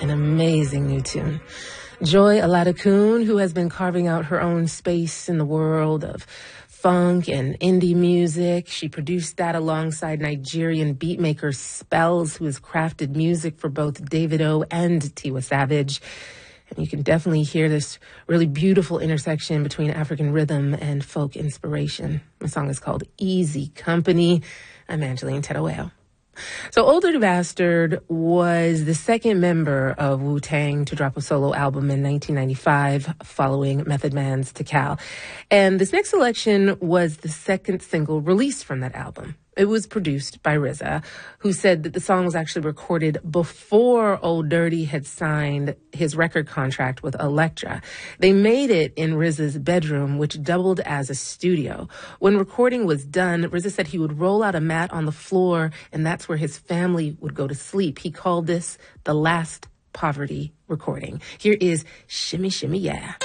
an amazing new tune. Joy Aladakun, who has been carving out her own space in the world of funk and indie music. She produced that alongside Nigerian beatmaker Spells, who has crafted music for both Davido and Tiwa Savage. And you can definitely hear this really beautiful intersection between African rhythm and folk inspiration. The song is called Easy Company. I'm Angeline Tedoeo. So Old Dirty Bastard was the second member of Wu-Tang to drop a solo album in 1995 following Method Man's Tikal. And this next selection was the second single released from that album. It was produced by RZA, who said that the song was actually recorded before Old Dirty had signed his record contract with Elektra. They made it in RZA's bedroom, which doubled as a studio. When recording was done, RZA said he would roll out a mat on the floor, and that's where his family would go to sleep. He called this the last poverty recording. Here is Shimmy Shimmy Yeah.